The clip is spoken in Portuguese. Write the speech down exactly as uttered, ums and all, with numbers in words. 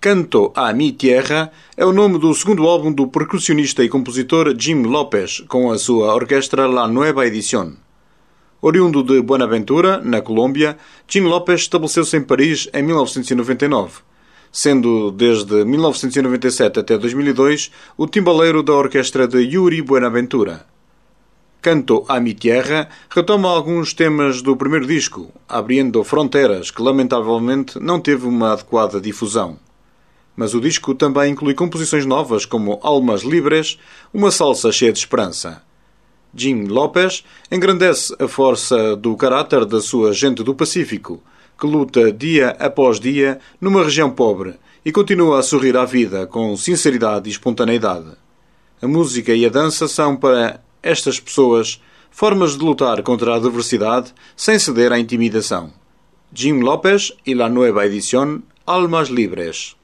Canto a mi tierra é o nome do segundo álbum do percussionista e compositor Jim Lopez, com a sua orquestra La Nueva Edición. Oriundo de Buenaventura, na Colômbia, Jim Lopez estabeleceu-se em Paris em mil novecentos e noventa e nove, sendo desde mil novecentos e noventa e sete até dois mil e dois o timbaleiro da orquestra de Yuri Buenaventura. Canto a mi tierra retoma alguns temas do primeiro disco, Abriendo Fronteiras, que lamentavelmente não teve uma adequada difusão. Mas o disco também inclui composições novas como Almas Libres, uma salsa cheia de esperança. Jim Lopez engrandece a força do caráter da sua gente do Pacífico, que luta dia após dia numa região pobre e continua a sorrir à vida com sinceridade e espontaneidade. A música e a dança são, para estas pessoas, formas de lutar contra a adversidade sem ceder à intimidação. Jim Lopez e La Nueva Edición, Almas Libres.